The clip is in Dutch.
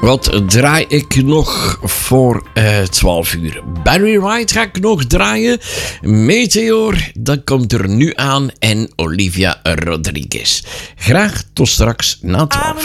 Wat draai ik nog voor 12 uur? Barry White ga ik nog draaien. Meteor, dat komt er nu aan. En Olivia Rodriguez. Graag tot straks na 12.